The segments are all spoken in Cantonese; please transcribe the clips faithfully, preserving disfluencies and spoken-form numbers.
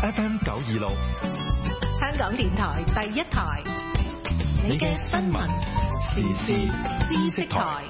F M 九二六， 香港電台第一台， 你嘅新聞時事知識台。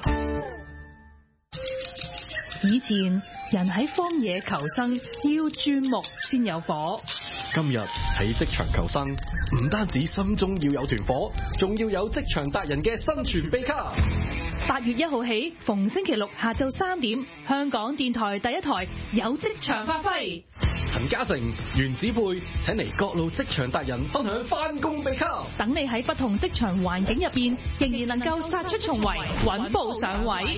以前人喺荒野求生要鑽木先有火， 今日喺職場求生，唔單止心中要有團火，仲要有職場達人嘅生存秘笈。 八月一號起，逢星期六下晝三點，香港電台第一台有職場發揮。 陳嘉誠、袁子佩請嚟各路職場達人分享返工秘笈， 等你喺不同職場環境入邊，仍然能夠殺出重圍，穩步上位。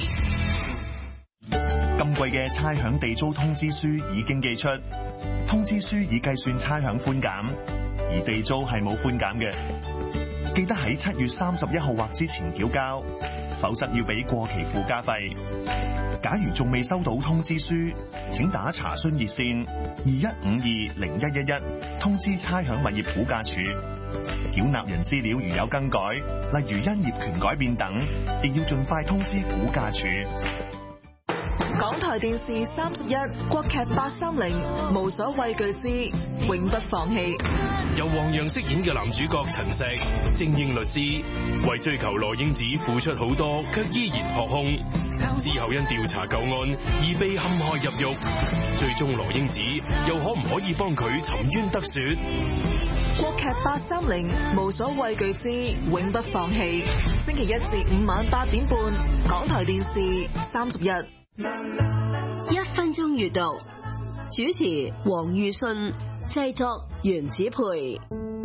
今季嘅差餉地租通知書已經寄出，通知書已計算差餉寬減，而地租係冇寬減嘅。記得喺七月三十一號或之前繳交，否則要俾過期附加費。假如仲未收到通知書，請打查詢熱線二一五二零一一一通知差餉物業估價署。繳納人資料如有更改，例如因業權改變等，亦要盡快通知估價署。 港台電視三十一國劇八三零無所畏懼之永不放棄， 由黃洋飾演嘅男主角陳石，精英律師，為追求羅英子付出好多，卻依然撲空。之後因調查舊案而被陷害入獄，最終羅英子又可唔可以幫佢沉冤得雪？ 國劇八三零無所畏懼之永不放棄，星期一至五晚八點半，港台電視三十一。 一分鐘閱讀，主持黃裕信，製作袁子培。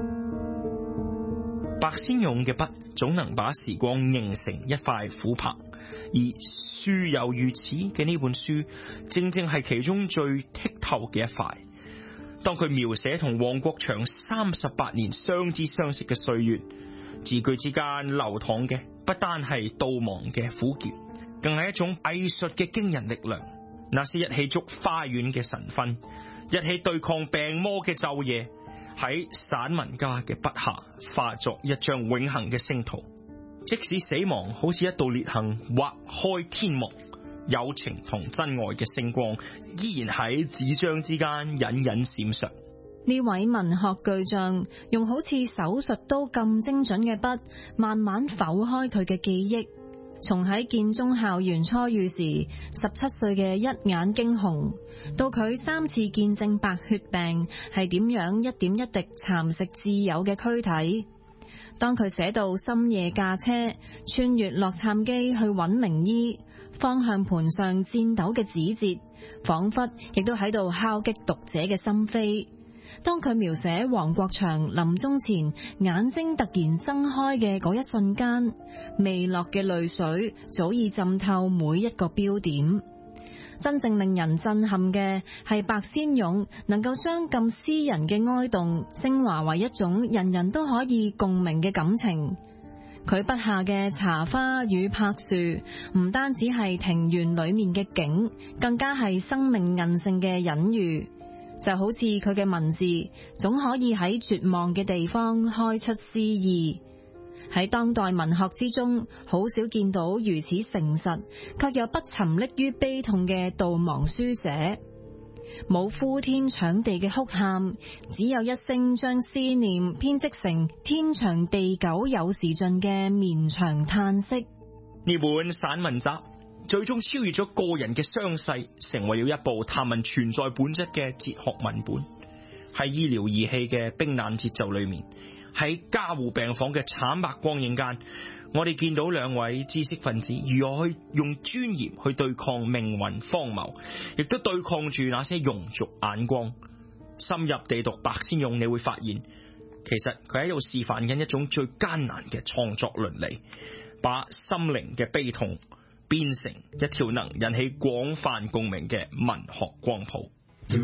白先勇嘅筆總能把時光凝成一塊琥珀，而樹猶如此嘅呢本書正正係其中最剔透嘅一塊。當佢描寫同黃國祥三十八年相知相識嘅歲月，字句之間流淌嘅不單係悼亡嘅苦澀，更係一種藝術嘅驚人力量。那些一起築花園嘅晨昏，一起對抗病魔嘅晝夜，喺散文家嘅筆下化作一張永恆嘅星圖。即使死亡好似一道裂痕劃開天幕，友情同真愛嘅星光依然喺紙張之間隱隱閃爍。 呢位文學巨匠用好似手術刀咁精準嘅筆，慢慢剖開佢嘅記憶。從喺建中校園初遇時十七歲嘅一眼驚鴻，到佢三次見證白血病係點樣一點一滴蠶食摯友嘅軀體。當佢寫到深夜駕車穿越洛杉磯去揾名醫，方向盤上顫抖嘅指節仿佛亦都喺度敲擊讀者嘅心扉。當佢描寫黃國祥臨終前眼睛突然睜開嘅嗰一瞬間，未落嘅淚水早已浸透每一個標點。真正令人震撼嘅係白先勇能夠將咁私人嘅哀慟升華為一種人人都可以共鳴嘅感情。佢筆下嘅茶花與柏樹唔單止係庭園裏面嘅景，更加係生命韌性嘅隱喻。就好似佢嘅文字總可以喺絕望嘅地方開出詩意。喺當代文學之中，好少見到如此誠實卻又不沉溺於悲痛嘅悼亡書寫，冇呼天搶地嘅哭喊，只有一聲將思念編織成天長地久有時盡嘅綿長嘆息。 呢本散文集最終超越咗個人嘅傷勢，成為了一部探問存在本質嘅哲學文本。喺醫療儀器嘅冰冷節奏裏面，喺加護病房嘅慘白光影間，我哋見到兩位知識分子如何去用專業去對抗命運荒謬，亦都對抗住那些庸俗眼光。深入地讀白先勇，你會發現其實佢喺度示範緊一種最艱難嘅創作倫理，把心靈嘅悲痛變成一條能引起廣泛共鳴嘅文學光譜。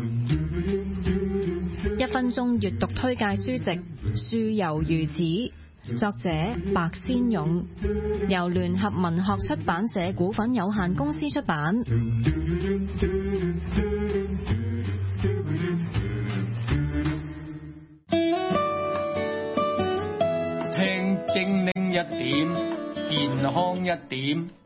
一分鐘閱讀推介書籍《樹猶如此》，作者白先勇，由聯合文學出版社股份有限公司出版。 聽精靈一點，健康一點。